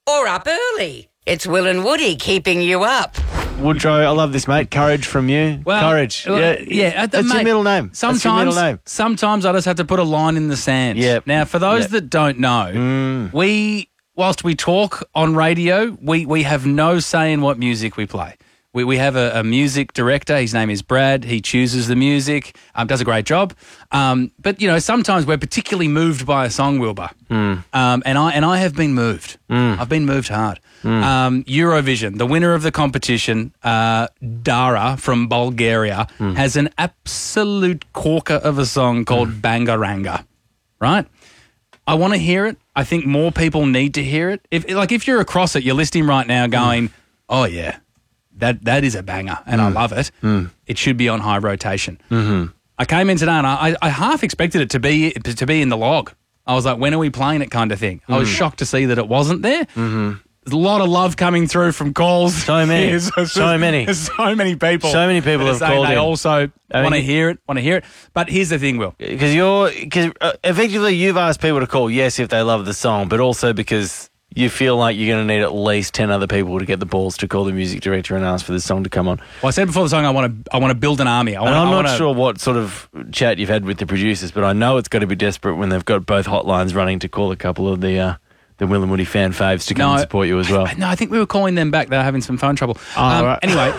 or up early. It's Will and Woody keeping you up. Woodrow, I love this, mate. Courage from you. Well, Courage. That's your middle name. That's your middle name. Sometimes I just have to put a line in the sand. Yep. Now, for those that don't know, whilst we talk on radio, we have no say in what music we play. We have a music director. His name is Brad. He chooses the music, does a great job. But, sometimes we're particularly moved by a song, Wilbur. And I have been moved. I've been moved hard. Eurovision, the winner of the competition, Dara from Bulgaria, has an absolute corker of a song called Bangaranga, right? I want to hear it. I think more people need to hear it. If you're across it, you're listening right now going, oh, yeah. That is a banger, and I love it. It should be on high rotation. I came in today, and I half expected it to be in the log. I was like, when are we playing it kind of thing. I was shocked to see that it wasn't there. There's a lot of love coming through from calls. So many. So many people. So many people have called in. They also want to hear it. But here's the thing, Will. Because effectively you've asked people to call, yes, if they love the song, but also because you feel like you're going to need at least 10 other people to get the balls to call the music director and ask for this song to come on. Well, I said before the song, I want to build an army. I'm not sure what sort of chat you've had with the producers, but I know it's got to be desperate when they've got both hotlines running to call a couple of the Will and Woody fan faves to come and support you as well. No, I think we were calling them back. They were having some phone trouble. Right. Anyway,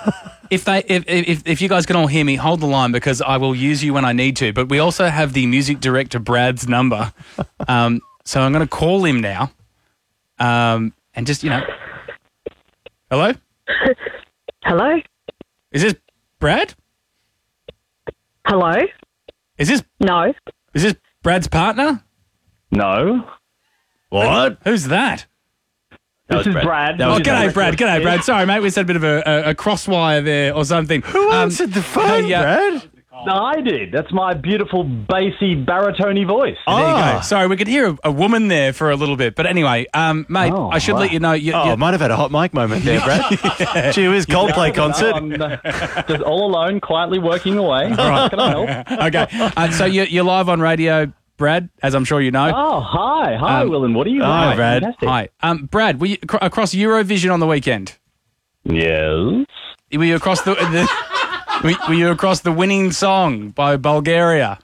if you guys can all hear me, hold the line because I will use you when I need to. But we also have the music director Brad's number. So I'm going to call him now. And just, hello? Hello? Is this Brad? Hello? Is this Brad's partner? No. What? Who's that? This is Brad. G'day, Brad. Sorry, mate. We said a bit of a crosswire there or something. Who answered the phone, Brad? No, I did. That's my beautiful, bassy, baritone voice. There you go. Sorry, we could hear a woman there for a little bit. But anyway, mate, I should let you know. I might have had a hot mic moment there, Brad. Gee whiz, Coldplay concert. I'm just all alone, quietly working away. Right. Can I help? Okay. So you're live on radio, Brad, as I'm sure you know. Oh, hi. Hi, Will and Woody. Hi, Brad. Fantastic. Hi. Brad, were you across Eurovision on the weekend? Yes. Were you across Were you across the winning song by Bulgaria?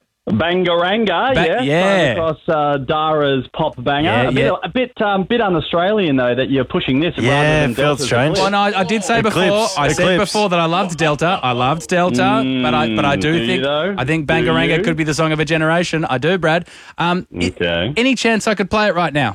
Bangaranga, yeah. Across Dara's pop banger. A bit un-Australian, though, that you're pushing this rather than felt Delta's strange. Well, no, I did say before. I said before that I loved Delta. but I do think I think Bangaranga could be the song of a generation. I do, Brad. Okay. Any chance I could play it right now?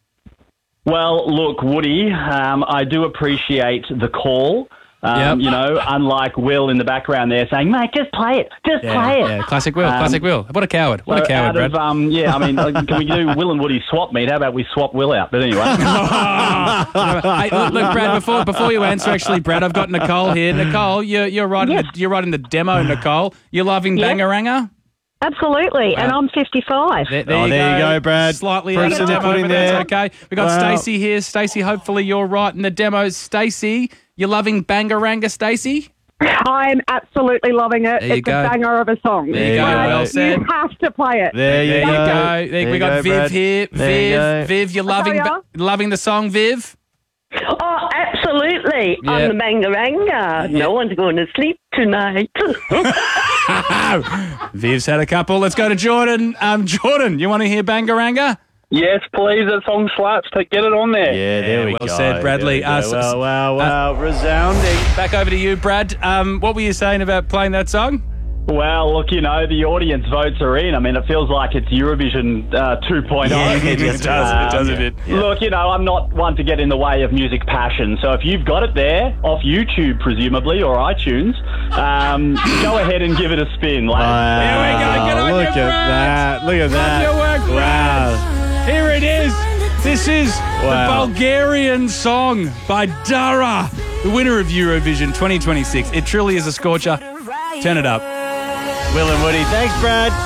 Well, look, Woody, I do appreciate the call. Unlike Will in the background there saying, mate, just play it. Just play it. Yeah, classic Will. What a coward. What a coward, Brad. Can we do Will and Woody swap meet? How about we swap Will out? But anyway. Hey, look, Brad, before you answer, actually, Brad, I've got Nicole here. Nicole, you're writing the demo, Nicole. You're loving Bangaranga? Absolutely, and I'm 55. There you go, Brad. Slightly out of the demo, but that's okay. We got Stacey here. Stacey, hopefully you're right in the demo. Stacey, you loving Bangaranga, Stacey? I'm absolutely loving it. It's go. a banger of a song. There you go. Well said. You have to play it. There you go. We got Viv Brad. here. Viv, you're loving the song, Viv? Oh, absolutely. On the Bangaranga. No one's going to sleep tonight. Viv's had a couple. Let's go to Jordan. Jordan, you want to hear Bangaranga? Yes, please. That song slaps. Get it on there. Yeah, there we go. Well said, Bradley. Wow. Resounding. Back over to you, Brad. What were you saying about playing that song? Well, look, the audience votes are in. I mean, it feels like it's Eurovision 2.0. Yeah, it does a bit. Yeah. Look, I'm not one to get in the way of music passion. So if you've got it there, off YouTube presumably, or iTunes, go ahead and give it a spin. Here we go. Get on Look your at that. Look at that. Your work, Wow. Here it is. This is the Bulgarian song by Dara, the winner of Eurovision 2026. It truly is a scorcher. Turn it up. Will and Woody. Thanks, Brad.